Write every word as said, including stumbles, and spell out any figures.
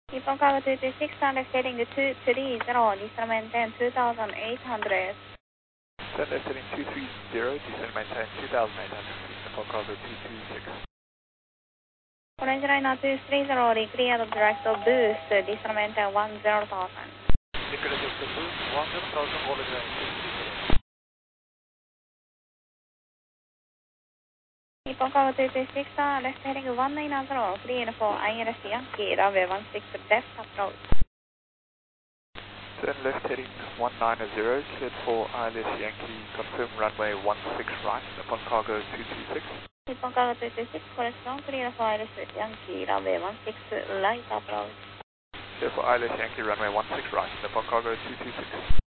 Nippon Cargo two two six, left heading two three zero, descent maintain two thousand eight hundred. Left heading two three zero, descent maintain two thousand eight hundred, Nippon Cargo two two six. Orange Liner two three zero, cleared direct boost, descent maintain one zero thousand. Cleared direct boost, one zero thousand, Orange Liner two three zero. Nippon Cargo two two six, left heading one nine zero, cleared for I L S Yankee, runway one six left approach. Then left heading one nine zero, cleared for I L S Yankee, confirm runway one six right, Nippon Cargo two two six. Nippon Cargo two two six, correction, clear for I L S Yankee, runway one six right approach. Clear for I L S Yankee, runway one six right, Nippon Cargo two two six.